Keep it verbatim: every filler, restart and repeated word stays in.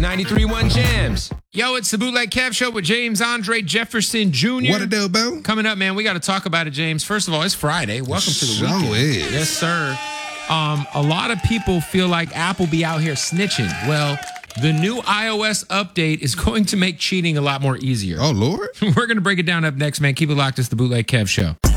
ninety-three point one Jams. Yo, it's the Bootleg Kev Show with James Andre Jefferson Junior What a do, boo? Coming up, man, we got to talk about it, James. First of all, it's Friday. Welcome to the So weekend. is. Yes, sir. Um, a lot of people feel like Apple be out here snitching. Well, the new iOS update is going to make cheating a lot more easier. Oh, Lord. We're going to break it down up next, man. Keep it locked. It's the Bootleg Kev Show.